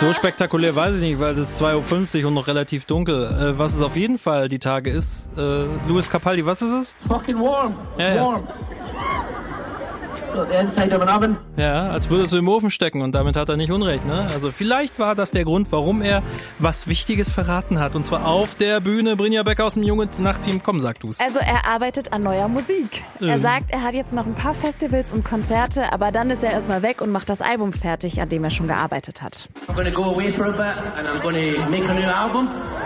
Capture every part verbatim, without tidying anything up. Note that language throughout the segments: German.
So spektakulär weiß ich nicht, weil es ist zwei Uhr fünfzig und noch relativ dunkel. Äh, was es auf jeden Fall die Tage ist, äh, Lewis Capaldi, was ist es? Fucking warm. It's ja, ja. warm. Got the inside of an oven. Ja, als würdest du im Ofen stecken und damit hat er nicht unrecht, ne? Also vielleicht war das der Grund, warum er was Wichtiges verraten hat. Und zwar auf der Bühne. Brynja Becker aus dem Junge Nachtteam. Komm, sag du's. Also er arbeitet an neuer Musik. Ähm. Er sagt, er hat jetzt noch ein paar Festivals und Konzerte, aber dann ist er erstmal weg und macht das Album fertig, an dem er schon gearbeitet hat. I'm gonna go away for a bit and I'm gonna make a new album.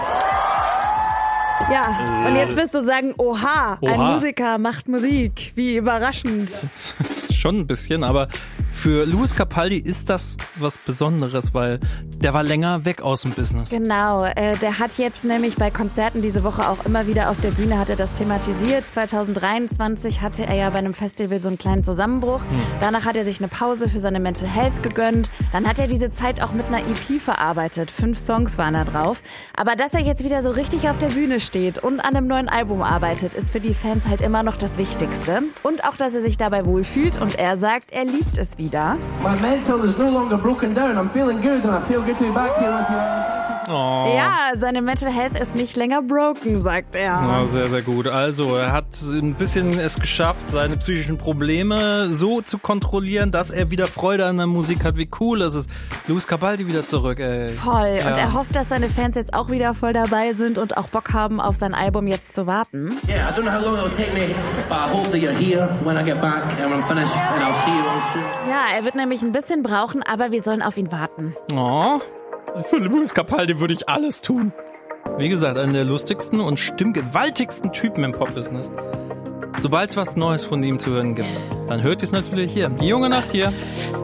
Ja, und jetzt wirst du sagen, oha, Oha. ein Musiker macht Musik. Wie überraschend. Schon ein bisschen, aber für Lewis Capaldi ist das was Besonderes, weil der war länger weg aus dem Business. Genau, äh, der hat jetzt nämlich bei Konzerten diese Woche auch immer wieder auf der Bühne hat er das thematisiert. zwanzig dreiundzwanzig hatte er ja bei einem Festival so einen kleinen Zusammenbruch. Hm. Danach hat er sich eine Pause für seine Mental Health gegönnt. Dann hat er diese Zeit auch mit einer E P verarbeitet. Fünf Songs waren da drauf. Aber dass er jetzt wieder so richtig auf der Bühne steht und an einem neuen Album arbeitet, ist für die Fans halt immer noch das Wichtigste. Und auch, dass er sich dabei wohlfühlt und er sagt, er liebt es wieder. My mental is no longer broken down. I'm feeling good and I feel good to be back here with you. Oh. Ja, seine Mental Health ist nicht länger broken, sagt er. Oh, sehr, sehr gut. Also, er hat ein bisschen es geschafft, seine psychischen Probleme so zu kontrollieren, dass er wieder Freude an der Musik hat. Wie cool ist es. Lewis Capaldi wieder zurück, ey. Voll. Ja. Und er hofft, dass seine Fans jetzt auch wieder voll dabei sind und auch Bock haben, auf sein Album jetzt zu warten. Yeah, I don't know how long it'll take me, but I hope that you're here when I get back and I'm finished and I'll see you all soon. Ja, er wird nämlich ein bisschen brauchen, aber wir sollen auf ihn warten. Oh, für Lewis Capaldi würde ich alles tun. Wie gesagt, einer der lustigsten und stimmgewaltigsten Typen im Pop-Business. Sobald es was Neues von ihm zu hören gibt, dann hört ihr es natürlich hier. Die junge Nacht hier.